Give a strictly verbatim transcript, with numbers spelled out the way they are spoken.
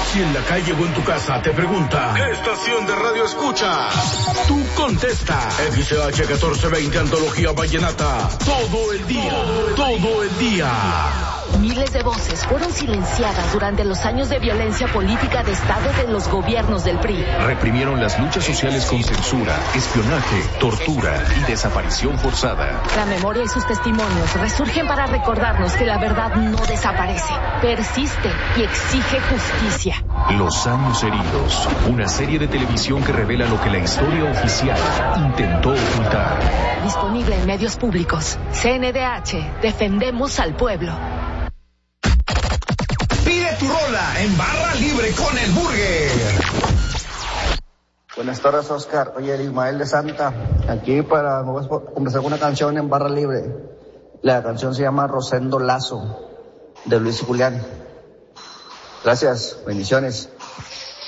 Si en la calle o en tu casa te pregunta, ¿qué estación de radio escuchas? Tú contesta, X C H catorce veinte Antología Vallenata, todo el día, todo el día. Miles de voces fueron silenciadas durante los años de violencia política de Estado de los gobiernos del P R I. Reprimieron las luchas sociales con censura, espionaje, tortura y desaparición forzada. La memoria y sus testimonios resurgen para recordarnos que la verdad no desaparece, persiste y exige justicia. Los años heridos, una serie de televisión que revela lo que la historia oficial intentó ocultar. Disponible en medios públicos. C N D H, defendemos al pueblo. Pide tu rola en Barra Libre con el Burger. Buenas tardes, Oscar. Oye, el Ismael de Santa, aquí para comenzar una canción en Barra Libre. La canción se llama Rosendo Lazo, de Luis y Julián. Gracias, bendiciones.